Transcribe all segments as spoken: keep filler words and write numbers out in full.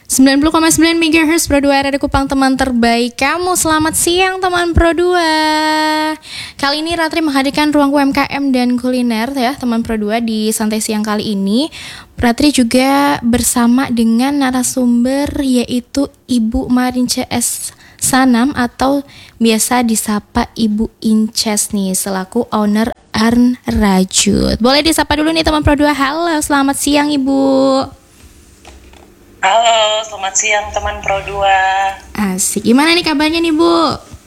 sembilan puluh koma sembilan megahertz Pro dua Radio Kupang, teman terbaik kamu. Selamat siang teman Pro dua. Kali ini Ratri menghadirkan ruang U M K M dan kuliner ya teman Pro dua. Di santai siang kali ini Ratri juga bersama dengan narasumber yaitu Ibu Marince S. Sanam atau biasa disapa Ibu Inces nih, selaku owner Arn Rajut. Boleh disapa dulu nih teman Pro dua. Halo, selamat siang Ibu. Halo, selamat siang teman Pro dua. Asik, gimana nih kabarnya nih Bu?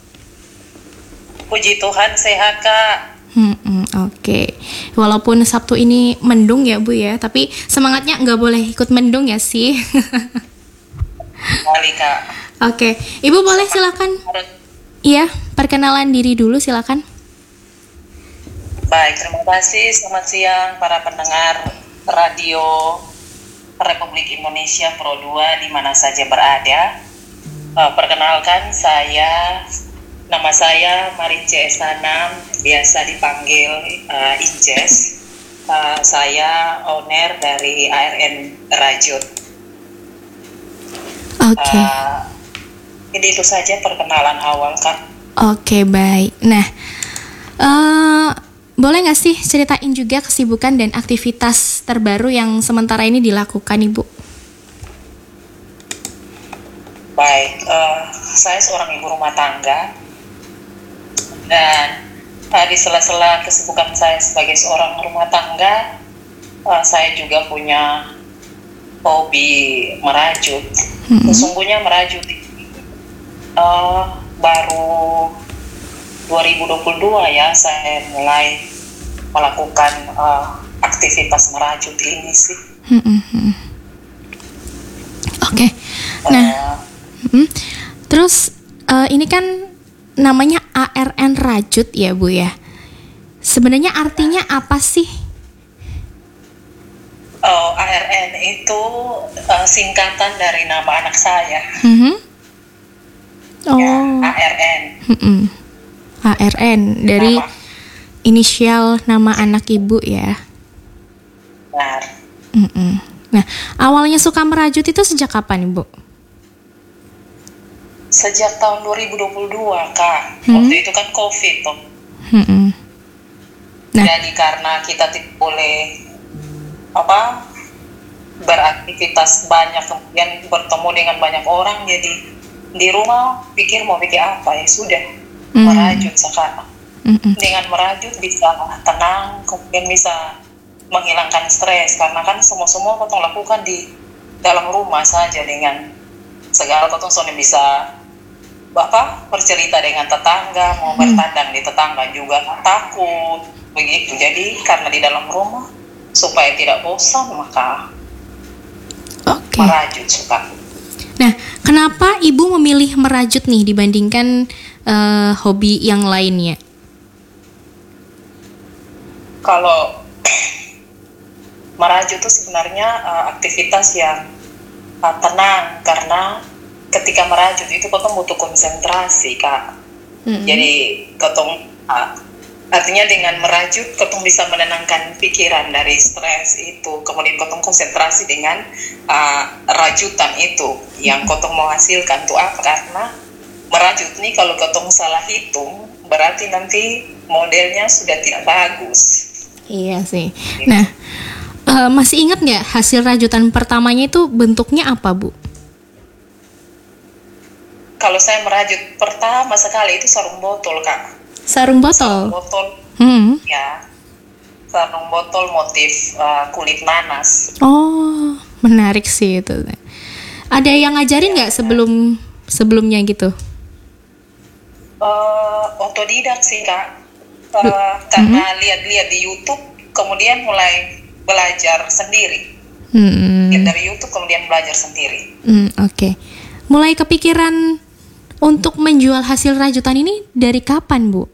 Puji Tuhan sehat Kak. Hmm, hmm, Oke, okay. Walaupun Sabtu ini mendung ya Bu ya, tapi semangatnya nggak boleh ikut mendung ya sih. Kali Kak. Oke, okay. Ibu boleh silakan. Iya, perkenalan diri dulu silakan. Baik, terima kasih. Selamat siang para pendengar radio Republik Indonesia Pro dua di mana saja berada. Uh, perkenalkan saya, nama saya Marince S. Sanam, biasa dipanggil uh, Inces. Uh, saya owner dari A R N Rajut. Oke. Okay. Uh, jadi itu saja perkenalan awal Kak. Oke okay, baik. Nah, uh, boleh nggak sih ceritain juga kesibukan dan aktivitas terbaru yang sementara ini dilakukan Ibu? Baik, uh, saya seorang ibu rumah tangga dan uh, di sela-sela kesibukan saya sebagai seorang rumah tangga, uh, saya juga punya hobi merajut. Mm-hmm. Sesungguhnya merajut uh, baru dua ribu dua puluh dua ya saya mulai melakukan uh, aktivitas merajut ini sih. Mm-hmm. Oke, okay. Nah, uh, mm-hmm. terus uh, ini kan namanya A R N Rajut ya Bu ya. Sebenarnya artinya apa sih? Oh, A R N itu uh, singkatan dari nama anak saya. Mm-hmm. Oh. Ya, A R N. Mm-hmm. A R N dari nama. Inisial nama anak Ibu ya. Benar. Mm-mm. Nah, awalnya suka merajut itu sejak kapan Ibu? Sejak tahun dua ribu dua puluh dua Kak. Hmm? Waktu itu kan COVID tuh. Mm-mm. Nah. Jadi karena kita tidak boleh apa beraktivitas banyak, kemudian bertemu dengan banyak orang, jadi di rumah pikir mau bikin apa ya sudah. Mm. Merajut sekarang. Mm-mm. Dengan merajut bisa tenang, kemudian bisa menghilangkan stres karena kan semua-semua potong lakukan di dalam rumah saja dengan segala potong soalnya bisa bapak bercerita dengan tetangga, mau bertandang di tetangga juga takut begitu. Jadi karena di dalam rumah supaya tidak bosan maka okay. merajut suka. Nah, kenapa Ibu memilih merajut nih dibandingkan uh, hobi yang lainnya? Kalau merajut itu sebenarnya uh, aktivitas yang uh, tenang karena ketika merajut itu ketong butuh konsentrasi Kak. Mm-hmm. Jadi ketong uh, artinya dengan merajut ketong bisa menenangkan pikiran dari stres itu, kemudian ketong konsentrasi dengan uh, rajutan itu yang ketong mau hasilkan tuh apa, karena merajut nih kalau ketong salah hitung berarti nanti modelnya sudah tidak bagus. Iya sih. Gitu. Nah, uh, masih ingat nggak hasil rajutan pertamanya itu bentuknya apa Bu? Kalau saya merajut pertama sekali itu sarung botol Kak. Sarung botol? Sarung botol, hmm. ya. Sarung botol motif uh, kulit nanas. Oh, menarik sih itu. Ada yang ngajarin nggak ya, sebelum sebelumnya gitu? Uh, otodidak sih Kak. Uh, karena mm-hmm. lihat-lihat di YouTube, kemudian mulai belajar sendiri. Mm-hmm. Lihat dari YouTube, kemudian belajar sendiri. Mm, Oke. Okay. Mulai kepikiran untuk menjual hasil rajutan ini dari kapan, Bu?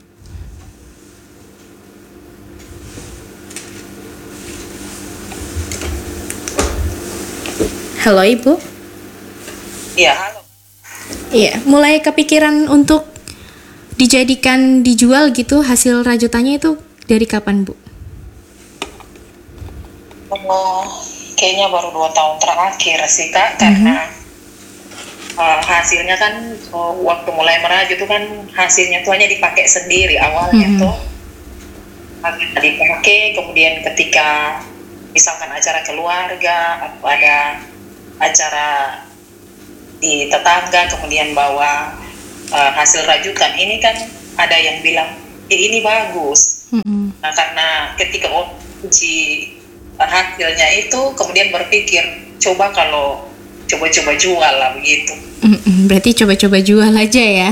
Halo, Ibu. Iya, halo. Iya, mulai kepikiran untuk dijadikan dijual gitu hasil rajutannya itu dari kapan Bu? Oh, kayaknya baru dua tahun terakhir sih kak, karena uh, hasilnya kan uh, waktu mulai merajut itu kan hasilnya tuh hanya dipakai sendiri awalnya Mm-hmm. tuh akhirnya dipakai, kemudian ketika misalkan acara keluarga atau ada acara di tetangga kemudian bawa uh, hasil rajutan ini kan ada yang bilang eh, ini bagus. Mm-hmm. Nah karena ketika orang uji hasilnya itu kemudian berpikir coba kalau coba-coba jual lah begitu. Mm-mm, berarti coba-coba jual aja ya.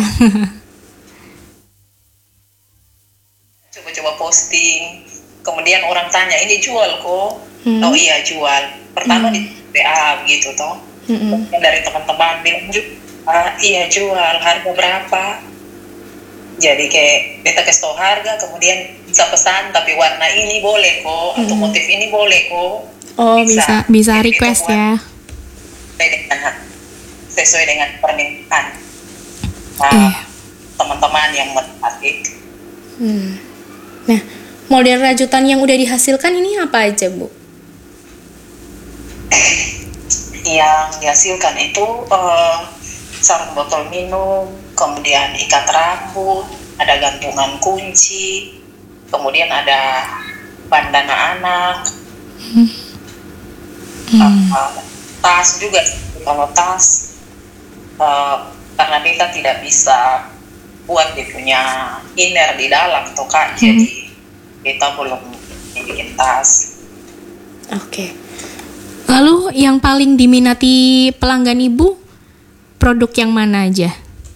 Coba-coba posting, kemudian orang tanya ini jual kok. Hmm. Oh iya jual. Pertama Hmm. di W A begitu toh. Mm-mm. Kemudian dari teman-teman bilang ah, iya jual, harga berapa? Jadi kayak beta kasih tau harga, kemudian bisa pesan tapi warna ini boleh kok, atau Hmm. motif ini boleh kok. Oh bisa bisa Jadi request itu buat ya. sesuai dengan sesuai dengan permintaan nah, Iya. teman-teman yang menarik. Hmm. Nah, model rajutan yang udah dihasilkan ini apa aja, Bu? Yang dihasilkan itu uh, sarung botol minum, kemudian ikat rambut, ada gantungan kunci, kemudian ada bandana anak, Hmm. uh, tas juga. Kalau tas uh, karena kita tidak bisa buat dia punya inner di dalam tuh kak, Hmm. jadi kita belum bikin tas. Oke. Lalu yang paling diminati pelanggan Ibu produk yang mana aja?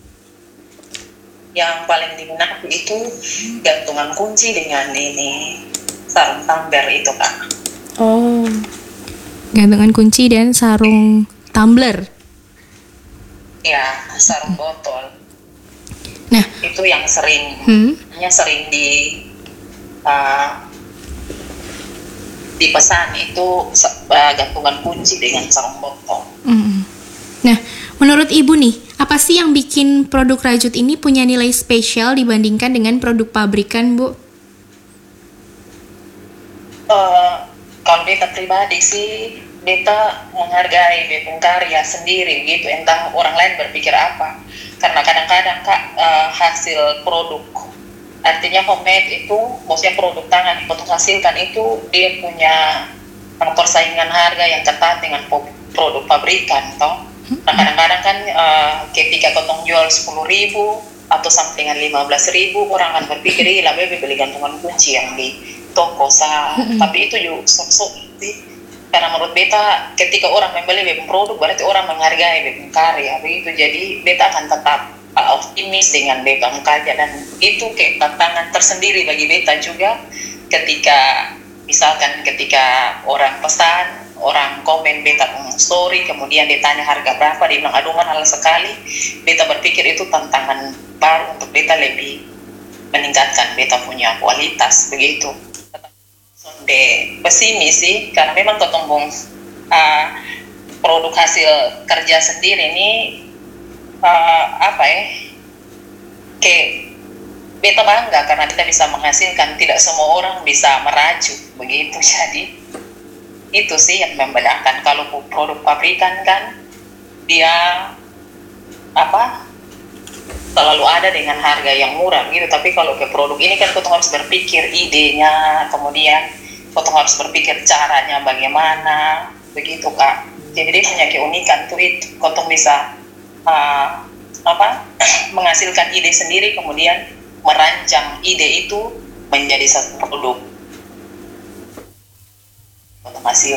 Yang paling diminati itu gantungan kunci dengan ini sarung tumbler itu kak. Oh. Gantungan kunci dan sarung tumbler. Ya, sarung botol. Nah, Itu yang sering, hmm. hanya sering di uh, dipesan itu uh, gantungan kunci dengan sarung botol. Mm. Nah, menurut Ibu nih, apa sih yang bikin produk rajut ini punya nilai spesial dibandingkan dengan produk pabrikan, Bu? Uh, kalau beta pribadi sih, beta menghargai beta karya sendiri gitu, entah orang lain berpikir apa. Karena kadang-kadang kak uh, hasil produk, artinya homemade itu, maksudnya produk tangan yang potong hasilkan itu dia punya uh, persaingan harga yang ketat dengan produk pabrikan, toh. Nah kadang-kadang kan uh, ketika potong jual sepuluh ribu atau sampai dengan lima belas ribu, orang akan berpikir lah bebe beli gantungan kunci yang di toko sah. Tapi itu juga sok-sok sih. Karena menurut beta ketika orang membeli bebe produk berarti orang menghargai bebe karya begitu, jadi beta akan tetap uh, optimis dengan beta karya, dan itu kayak tantangan tersendiri bagi beta juga ketika misalkan ketika orang pesan, orang komen beta story, kemudian ditanya harga berapa, dia bilang aduh mahal sekali. Beta berpikir itu tantangan baru untuk beta lebih meningkatkan beta punya kualitas begitu. Sonde pesimis sih, karena memang ketumbung uh, produk hasil kerja sendiri ini uh, apa ya, kayak beta bangga karena kita bisa menghasilkan, tidak semua orang bisa merajut begitu. Jadi itu sih yang membedakan. Kalau produk pabrikan kan dia apa selalu ada dengan harga yang murah gitu, tapi kalau ke produk ini kan kita harus berpikir idenya, kemudian kita harus berpikir caranya bagaimana begitu kak. Jadi dia punya keunikan tuh itu, kita bisa uh, apa menghasilkan ide sendiri, kemudian merancang ide itu menjadi satu produk hasil.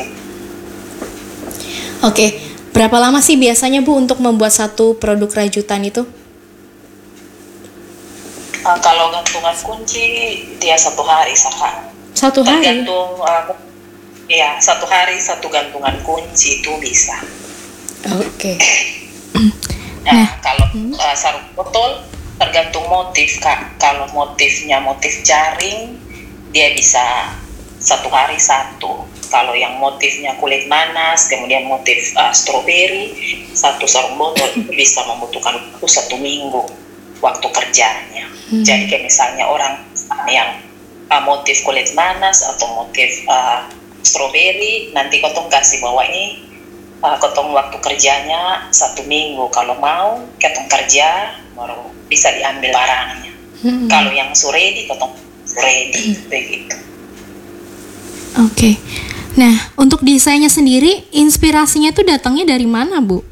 Oke, berapa lama sih biasanya Bu untuk membuat satu produk rajutan itu? Uh, kalau gantungan kunci dia satu hari sah. Satu hari? Tergantung, uh, ya satu hari satu gantungan kunci itu bisa. Oke. Nah, Nah, kalau hmm. uh, sarung botol tergantung motif kak. Kalau motifnya motif jaring dia bisa satu hari satu. Kalau yang motifnya kulit nanas, kemudian motif uh, stroberi, satu sarung botol itu bisa membutuhkan waktu satu minggu waktu kerjanya. Hmm. Jadi kayak misalnya orang yang uh, motif kulit nanas atau motif uh, stroberi, nanti kotong kasih bawa ini, uh, kotong waktu kerjanya satu minggu, kalau mau kotong kerja baru bisa diambil barangnya. Hmm. Kalau yang suredi kotong suredi, hmm. begitu. Oke. Okay. Nah, untuk desainnya sendiri, inspirasinya itu datangnya dari mana, Bu?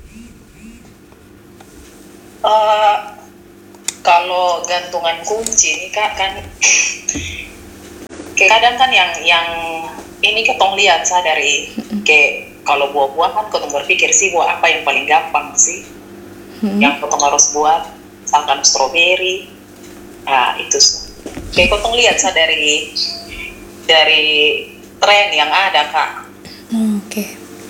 Uh, kalau gantungan kunci ini Kak kan kadang kan yang yang ini ketong lihat saya dari kayak kalau buah-buahan ketong berpikir sih buah apa yang paling gampang sih hmm. yang ketong harus buat, misalkan stroberi, nah itu kayak ketong lihat saya dari dari tren yang ada Kak. Hmm, Oke. Okay.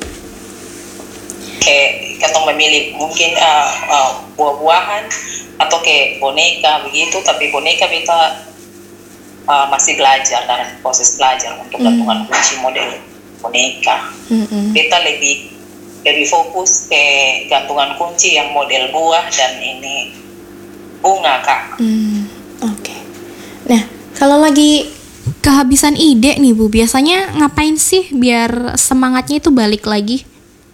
Kayak ketong memilih mungkin uh, uh, buah-buahan atau kayak boneka begitu, tapi boneka kita uh, masih belajar dalam proses belajar untuk mm. gantungan kunci model boneka. Mm-hmm. Kita lebih lebih fokus ke gantungan kunci yang model buah dan ini bunga Kak. Mm, Oke. Okay. Nah, kalau lagi kehabisan ide nih Bu, biasanya ngapain sih biar semangatnya itu balik lagi?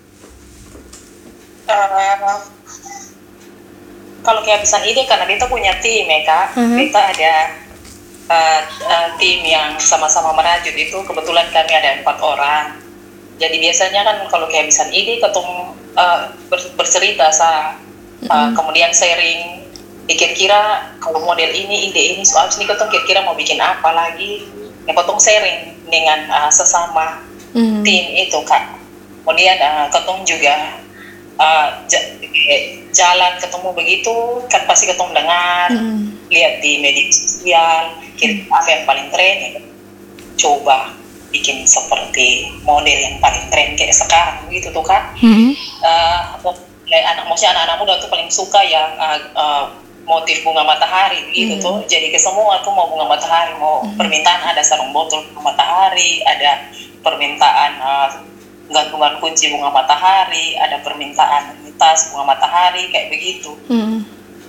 Uh, kalau kehabisan ide karena kita punya tim ya Kak, uh-huh. kita ada uh, uh, tim yang sama-sama merajut itu, kebetulan kami ada empat orang. Jadi biasanya kan kalau kehabisan ide ketemu uh, ber- bercerita sa, uh, uh-huh. kemudian sharing, kira-kira kalau model ini ide ini soal ini ketemu kira-kira mau bikin apa lagi, ya ketemu sharing dengan uh, sesama uh-huh. tim itu Kak. Kemudian uh, ketemu juga Uh, j- jalan ketemu begitu kan pasti ketemu dengar mm. lihat di media sosial kira apa yang paling tren ya, coba bikin seperti model yang paling tren kayak sekarang gitu tuh Kak. mm. uh, anak maksudnya anak-anak muda tuh paling suka ya uh, uh, motif bunga matahari gitu mm. tuh, jadi ke semua tuh mau bunga matahari, mau mm. permintaan ada sarung botol bunga matahari, ada permintaan uh, gantungan kunci bunga matahari, ada permintaan tas bunga matahari, kayak begitu. Hmm.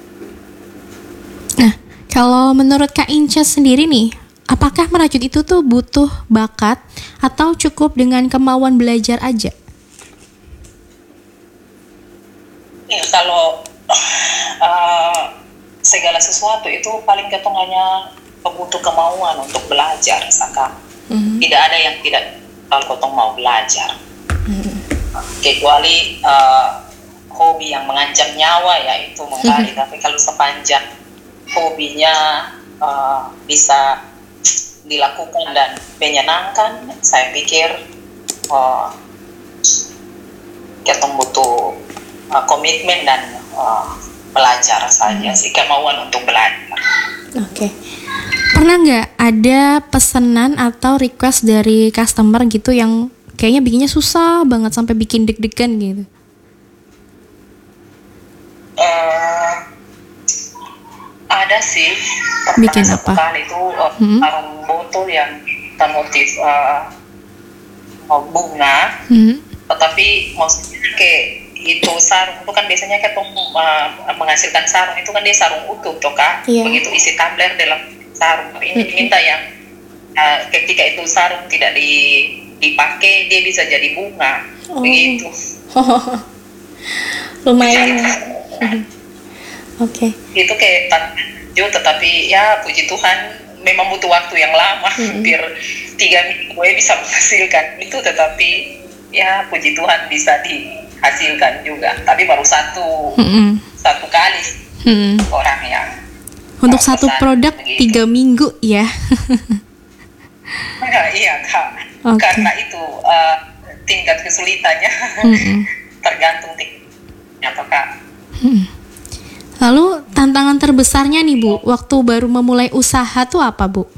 Nah, kalau menurut Kak Inca sendiri nih, apakah merajut itu tuh butuh bakat atau cukup dengan kemauan belajar aja? Ya, kalau uh, segala sesuatu itu paling ketongannya butuh kemauan untuk belajar, Saka. Hmm. Tidak ada yang tidak kalau ketong mau belajar. Hmm. Kecuali uh, hobi yang mengancam nyawa ya itu menggali. Hmm. Tapi kalau sepanjang hobinya uh, bisa dilakukan dan menyenangkan, saya pikir uh, ketong butuh uh, komitmen dan uh, belajar saja, hmm. sih kemauan untuk belajar. Oke. Okay. Pernah nggak ada pesanan atau request dari customer gitu yang kayaknya bikinnya susah banget sampai bikin deg-degan gitu? Uh, ada sih. Bikin apa? Kali itu uh, hmm? sarung botol yang motif uh, bunga, hmm? tetapi maksudnya kayak itu sarung itu kan biasanya kayak uh, menghasilkan sarung itu kan dia sarung utuh toh Kak, yeah. Begitu isi tumbler dalam sarung, tapi ini diminta yang uh, ketika itu sarung tidak di, dipakai dia bisa jadi bunga, oh. Begitu. Lumayan. Oke. Okay. Itu kayak tantangan, tetapi ya puji Tuhan memang butuh waktu yang lama, mm-hmm. hampir tiga minggu gue bisa menghasilkan itu, tetapi ya puji Tuhan bisa dihasilkan juga, tapi baru satu mm-hmm. satu kali mm-hmm. orang yang untuk satu produk begitu. Tiga minggu ya. Nah, iya Kak, okay. Karena itu uh, tingkat kesulitannya mm-hmm. tergantung tingkatnya Kak. Mm. Lalu tantangan terbesarnya nih Bu, waktu baru memulai usaha tuh apa Bu?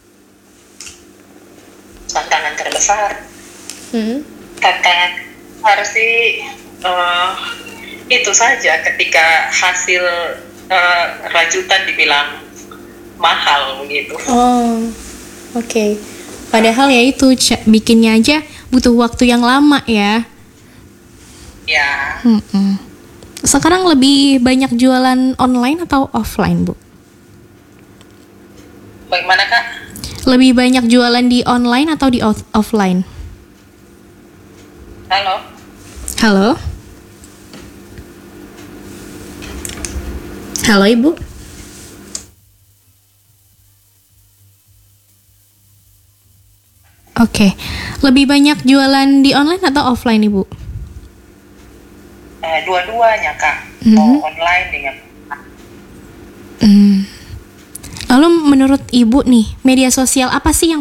Tantangan terbesar, mm. tantangan harus sih uh, itu saja ketika hasil uh, rajutan dibilang mahal begitu. Oh, oke. Okay. Padahal ya itu bikinnya aja butuh waktu yang lama ya. Ya. Mm-mm. Sekarang lebih banyak jualan online atau offline, Bu? Bagaimana Kak? Lebih banyak jualan di online atau di off- offline? Halo. Halo Ibu. Oke, lebih banyak jualan di online atau offline Ibu? Eh, dua-duanya Kak, Mhm. mau online dengan Hmm. Lalu menurut Ibu nih, media sosial apa sih yang